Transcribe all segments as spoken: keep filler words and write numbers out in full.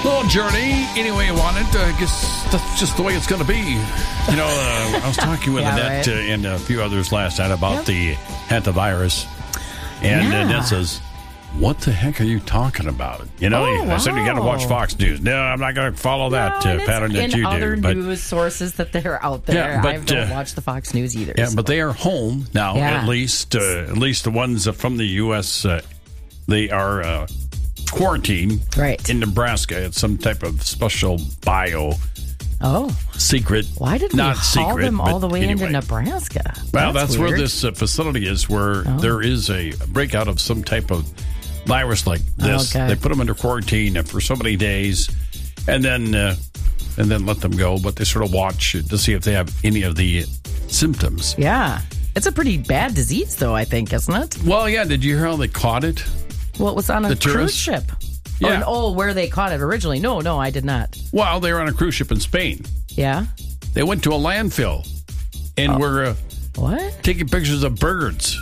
Little journey, any way you want it. I guess that's just the way it's going to be. You know, uh, I was talking with yeah, Annette right. uh, and a few others last night about yep. the hantavirus. And yeah. Annette says, what the heck are you talking about? You know, oh, I said you got to watch wow. Fox News. No, I'm not going to follow that no, uh, pattern that you do. In other but, news sources that they're out there. Yeah, but, I don't uh, watch the Fox News either. Yeah, so. but they are home now, yeah. at least. Uh, at least the ones from the U S, uh, they are uh, quarantined right. in Nebraska. It's some type of special bio oh secret. Why did we not haul secret, them all the way anyway. into Nebraska? Well, that's, that's weird. where this uh, facility is, where oh. there is a breakout of some type of virus like this. Okay. They put them under quarantine for so many days, and then uh, and then let them go. But they sort of watch to see if they have any of the symptoms. Yeah. It's a pretty bad disease, though, I think, isn't it? Well, yeah. Did you hear how they caught it? Well, it was on a The cruise tourists? ship. Yeah. Or, oh, where they caught it originally. No, no, I did not. Well, they were on a cruise ship in Spain. Yeah? They went to a landfill and Oh. were uh, What? taking pictures of birds.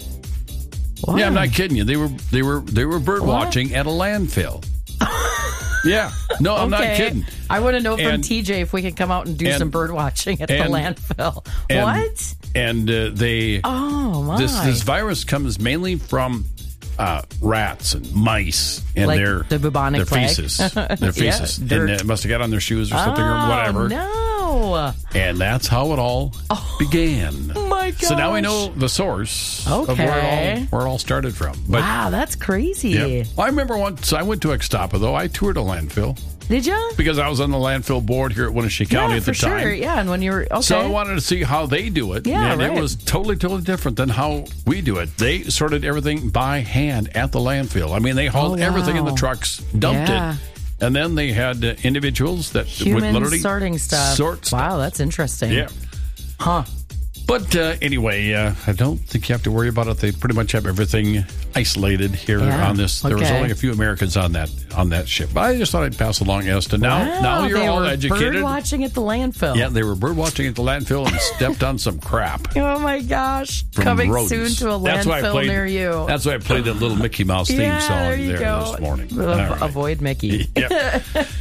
Why? Yeah, I'm not kidding you. They were they were they were bird What? watching at a landfill. Yeah, no, I'm okay. not kidding. I want to know from And- T J if we can come out and do and- some bird watching at and- the landfill. and- what? And uh, they Oh, my. this this virus comes mainly from uh, rats and mice and Like their the bubonic their plague? feces, their feces, Yeah, dirt. and it must have got on their shoes or something oh, or whatever. no. And that's how it all Oh. began. Oh, my gosh. So now we know the source of where it Okay. all where it all started from. But Wow, that's crazy. yeah. Well, I remember once I went to Extapa, though. I toured a landfill Did you? because I was on the landfill board here at Winnebago County yeah, at the for time. sure. Yeah, and when you were okay. So I wanted to see how they do it. Yeah, and right. it was totally, totally different than how we do it. They sorted everything by hand at the landfill. I mean, they hauled Oh, everything in the wow. trucks, dumped Yeah. it, and then they had uh, individuals that would Human literally sorting stuff. sort stuff. Wow, that's interesting. Yeah. Huh. But uh, anyway, uh, I don't think you have to worry about it. They pretty much have everything isolated here Yeah, on this. There was okay. only a few Americans on that on that ship. But I just thought I'd pass along as to now. Wow, now you're they all were educated. Bird watching at the landfill. Yeah, they were bird watching at the landfill and stepped on some crap. Oh my gosh! From Coming rodents. soon to a That's why I landfill played, near you. That's why I played that little Mickey Mouse theme yeah, song there you go. this morning. Av- All right. Avoid Mickey. Yep.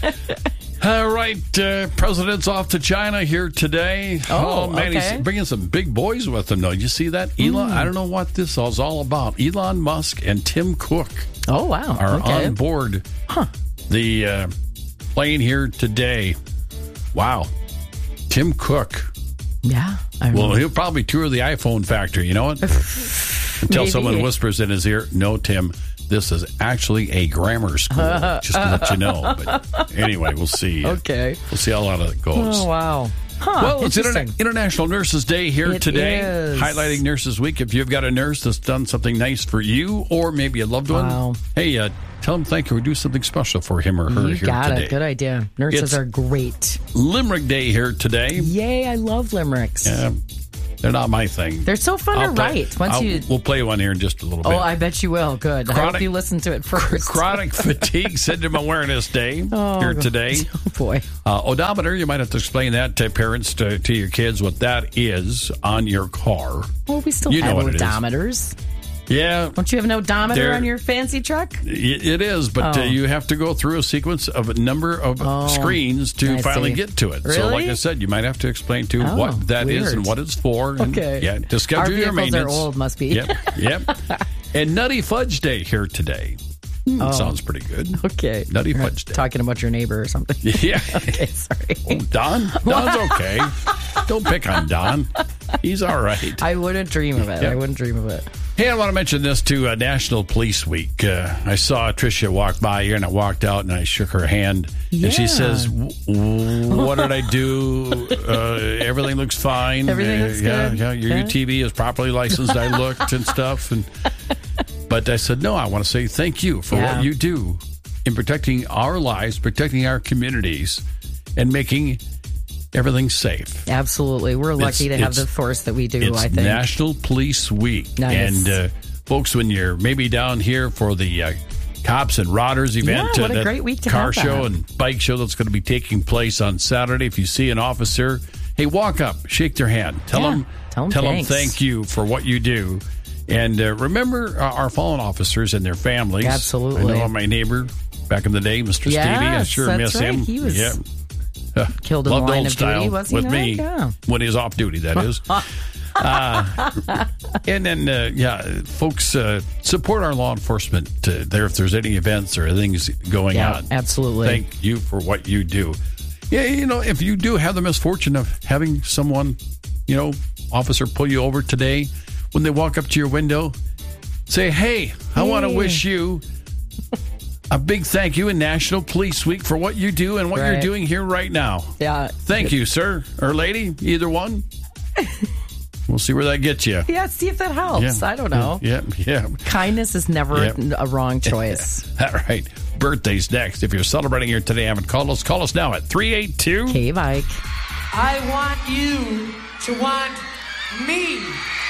All right, uh, President's off to China here today. Oh, man, okay. he's bringing some big boys with him, though. You see that? Elon, I don't know what this is all about. Elon Musk and Tim Cook Oh wow! are okay. on board Huh. the uh, plane here today. Wow. Tim Cook. Yeah. I Well, mean, he'll probably tour the iPhone factory. You know what? Until Maybe. someone whispers in his ear, no, Tim, this is actually a grammar school. Just to let you know. But anyway, we'll see. okay. We'll see how a lot of it goes. Oh wow. Huh, Well, it's interesting. Interna- International Nurses Day here It today, is. highlighting Nurses Week. If you've got a nurse that's done something nice for you or maybe a loved one, Wow. hey, uh, tell them thank you or do something special for him or her You here got today. it. Good idea. Nurses It's- are great. Limerick Day here today. Yay! I love limericks. Uh, they're not my thing. They're so fun I'll to play- write. Once I'll- you. We'll play one here in just a little bit. Oh, I bet you will. Good. I Chronic- hope you listen to it first. Chronic Fatigue Syndrome Awareness Day Oh, here God. today. Oh boy. Uh, odometer, you might have to explain that to parents, to, to your kids, what that is on your car. Well, we still You know have what it is. odometers. Yeah, Don't you have an odometer There- on your fancy truck? it it is, but uh, Oh. you have to go through a sequence of a number of Oh, screens to I finally see. get to it. So, Really? like I said, you might have to explain to Oh, what that is weird. and what it's for. And, Okay. Yeah, to Our schedule your vehicles are maintenance. old, must be. Yep, yep. And Nutty Fudge Day here today. Oh. Sounds pretty good. Okay. Nutty You're Fudge Day. Talking about your neighbor or something. Yeah. Okay, sorry. Oh, Don? Don's okay. Don't pick on Don. He's all right. I wouldn't dream of it. Yeah. I wouldn't dream of it. Hey, I want to mention this to uh, National Police Week. Uh, I saw Tricia walk by here, and I walked out, and I shook her hand. Yeah. And she says, "W- what did I do? Uh, everything looks fine. Everything Uh, looks yeah, good. Yeah, your Yeah. U T V is properly licensed. I looked and stuff. And But I said, no, I want to say thank you for Yeah. what you do in protecting our lives, protecting our communities, and making everything safe. Absolutely. We're lucky It's- to have it's- the force that we do, It's I think. National Police Week. Nice. And uh, folks, when you're maybe down here for the uh, Cops and Rodders event, Yeah, what a that great week to car have that. show and bike show that's going to be taking place on Saturday, if you see an officer, hey, walk up, shake their hand. Tell Yeah, them, tell 'em tell them thanks. thank you for what you do. And uh, remember uh, our fallen officers and their families. Absolutely. I know my neighbor back in the day, Mister Yes, Stevie. I sure that's miss right. him. He was yeah. Uh, killed in the loved line old of style duty, was he with not? me Yeah. when he was off duty, that is. uh, and then, uh, yeah, folks, uh, support our law enforcement uh, there if there's any events or things going Yeah, on. absolutely. Thank you for what you do. Yeah, you know, if you do have the misfortune of having someone, you know, officer pull you over today, when they walk up to your window, say, hey, I want to Hey. wish you a big thank you in National Police Week for what you do and what Right. you're doing here right now. Yeah. Thank you, sir or lady, either one. We'll see where that gets you. Yeah, see if that helps. I don't know. Yeah, yeah. Kindness is never Yeah. a wrong choice. All right. Birthdays next. If you're celebrating here today, haven't called us, call us now at three eight two. K-Bike. I want you to want me.